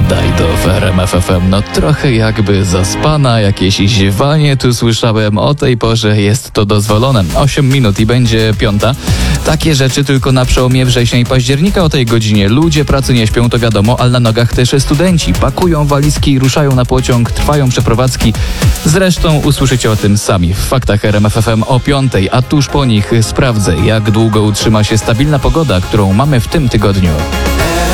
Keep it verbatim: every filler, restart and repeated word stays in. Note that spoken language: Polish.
Wsiadaj do W R M F F M. No trochę jakby zaspana, jakieś ziewanie tu słyszałem. O tej porze jest to dozwolone. osiem minut i będzie piąta. Takie rzeczy tylko na przełomie września i października o tej godzinie. Ludzie pracy nie śpią, to wiadomo, ale na nogach też studenci. Pakują walizki, ruszają na pociąg, trwają przeprowadzki. Zresztą usłyszycie o tym sami w faktach R M F F M o piątej, a tuż po nich sprawdzę, jak długo utrzyma się stabilna pogoda, którą mamy w tym tygodniu.